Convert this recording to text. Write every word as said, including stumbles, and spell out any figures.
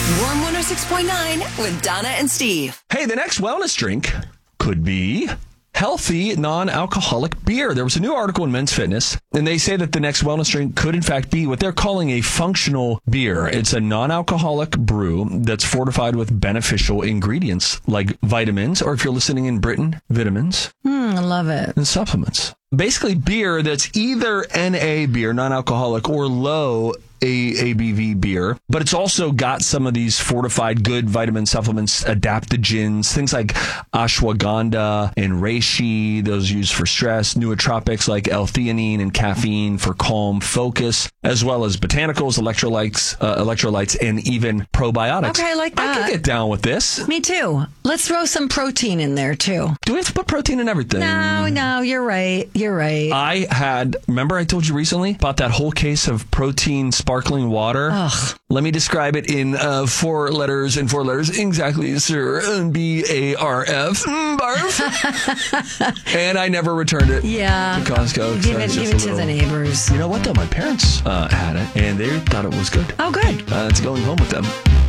Warm one oh six point nine with Donna and Steve. Hey, the next wellness drink could be healthy, non-alcoholic beer. There was a new article in Men's Fitness, and they say that the next wellness drink could, in fact, be what they're calling a functional beer. It's a non-alcoholic brew that's fortified with beneficial ingredients like vitamins, or if you're listening in Britain, vitamins. Mm, I love it. And supplements. Basically, beer that's either N A beer, non-alcoholic, or low A B V beer, but it's also got some of these fortified good vitamin supplements, adaptogens, things like ashwagandha and reishi, those used for stress, nootropics like L-theanine and caffeine for calm focus, as well as botanicals, electrolytes, uh, electrolytes, and even probiotics. Okay, I like that. I can get down with this. Me too. Let's throw some protein in there too. Do we have to put protein in everything? No, no, you're right. You're right. I had, remember I told you recently about that whole case of protein sparkling water? Ugh. Let me describe it in uh, four letters and four letters exactly, sir. B A R F. Mm, barf. And I never returned it Yeah. to Costco. Give it, give it to the neighbors. You know what, though? My parents uh, had it, and they thought it was good. Oh, good. Uh, it's going home with them.